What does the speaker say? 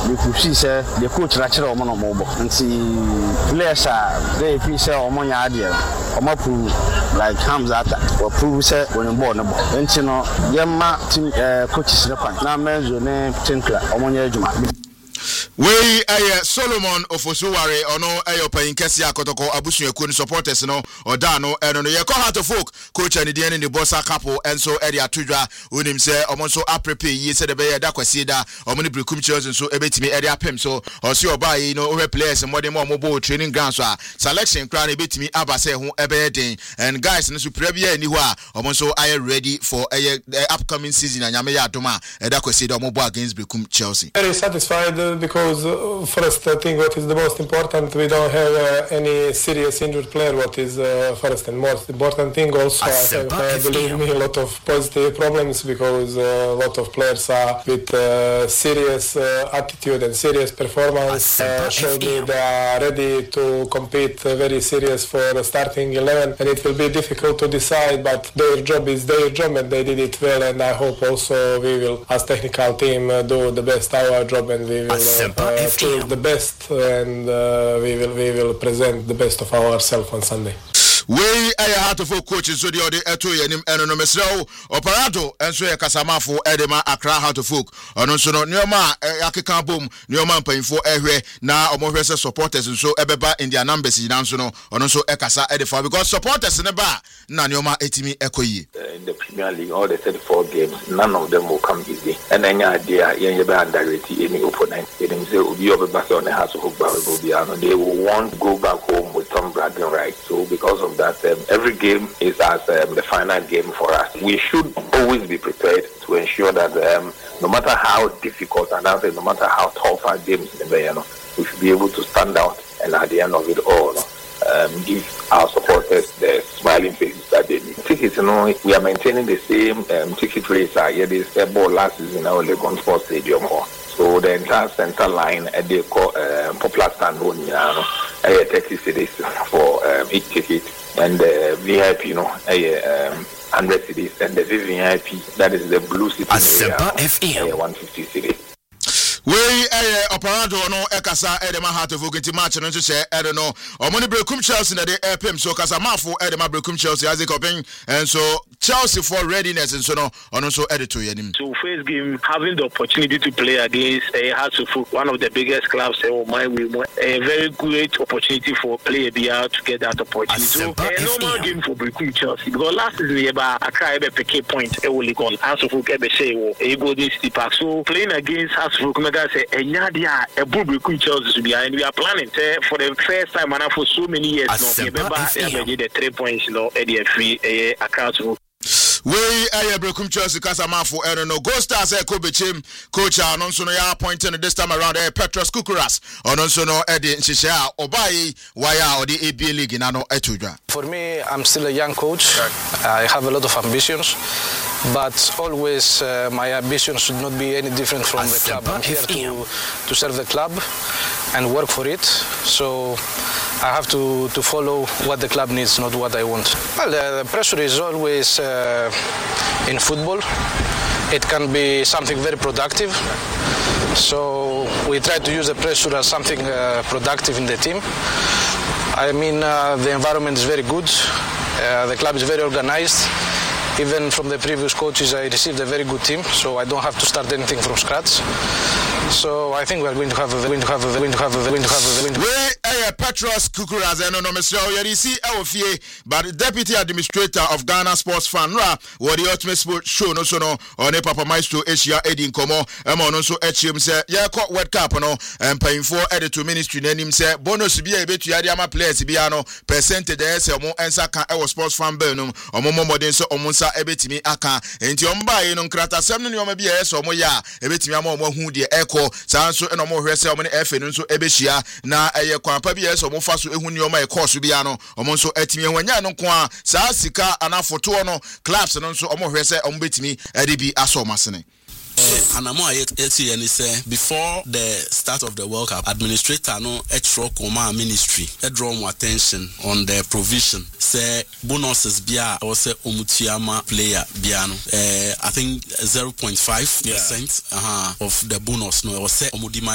you could see say the coach Rachel Omono Mobo and see players they feel say Omonya Adia Omapu like Hamza or prove say when born and you know Yama team coaches now men's name Tinkler Omonya Juma. We Solomon Ofosuware ono payin kesi akotoko abusu ekun supporters no odano eno no ye ko heart of folk coach and the the bossa couple and so area tudwa unim say omo so aprepe yi se de be da kwasi da omo ni Brekum Chelsea so ebetimi area pem so osi oba yi no we players more dem omo bo training ground so selection crown ebetimi abase ho ebe den and guys no so previa ni ho a omo so are ready for the upcoming season anyame ya adoma da kwasi da omo bo against Brekum Chelsea. Very satisfied because first I think what is the most important, we don't have any serious injured player, what is first and most important thing. Also I believe me a lot of positive problems because a lot of players are with serious attitude and serious performance, showed me they are ready to compete very serious for starting 11, and it will be difficult to decide, but their job is their job and they did it well, and I hope also we will as technical team do the best our job, and we will choose the best, and we will present the best of ourselves on Sunday. We heart of coaches so the other eto yenim eno no mesreo operado enso ye kasama fo edema Accra heart of folk ono so no nyoma akeka bom nyoma mpanfo ehwe na omohwese supporters so ebeba in their numbers yinan so no ono so ekasa edefa because supporters ne ba na nyoma etimi ekoyi in the Premier League all the 34 games none of them will come easy and enya idea yen be underrate any opponent them say obi obeba so on the heart of folk will be they will want to go back home with some bragging rights, so because of that every game is as the final game for us. We should always be prepared to ensure that no matter how difficult and no matter how tough our games may be, we should be able to stand out and at the end of it all give our supporters the smiling faces that they need. Tickets, we are maintaining the same ticket rates. This ball last season at Legon Sports Stadium. So the entire center line at the popular stand on 30 cities for each ticket, and the VIP, 100 cities, and the VVIP, that is the blue city area, 150 cities. We operando no ekasa edema heart of oginti match no se I don't know omoni Brekum Chelsea na de epem so kasa mafo edema Brekum Chelsea as open and so Chelsea for readiness and so no ono so edito yanim. So first game having the opportunity to play against Hearts of Oak, one of the biggest clubs a very great opportunity for player BR to get that opportunity. So a normal game for Brekum Chelsea because last season we Accra ebe pick point e will go Hearts of Oak ebe say e Golden City Park. So playing against Hearts of Oak say Enyadia a Brekum Chelsea and we are planning for the first time and for so many years now remember the 3 points at the free account. We Brekum Chelsea Casamafo no Go Stars Kobechim coach Anonso ya appointed this time around Petros Kukuras Anonso no Eddie Shisha Obai Waya or the ABA League in Ano Etudra. For me, I'm still a young coach. I have a lot of ambitions, but always my ambition should not be any different from the club. I'm here to serve the club and work for it. So I have to follow what the club needs, not what I want. Well, the pressure is always in football. It can be something very productive. So we try to use the pressure as something productive in the team. I mean, the environment is very good. The club is very organized. Even from the previous coaches, I received a very good team, so I don't have to start anything from scratch. So I think we're going to have a Petros Kukuras and no Mr. Yarisi Elfie, but the Deputy Administrator of Ghana Sports Fan Ra, what the ultimate sport show no sono on a Papa Maestro Asia Edin Como, Amon also HM say, yeah, caught World Cup no, and paying for editor ministry name him say, bonus be a bit to Yadiama players, Biano, percentage the SMO and Saka our sports fan Burnham, or Momo Denso or Monsa Ebetimi Aka, and Tiomba in Krata 7 or maybe or Moya, Ebetimiamo who the echo, Sanso and more Ressa many F and so Ebeshia, na a Quampabias or Mofasu Ehunio, course Biano, or Monso Etimi when Yano Kwa, Sasika, and Afotuano, claps and also Omo Ressa on Betimi, Edibi Asomasene. And I'm say before the start of the World Cup, administrator no extra coma ministry draw more attention on the provision. Say bonuses bia or say omutiama player biano. I think 0.5% of the bonus no or say omudima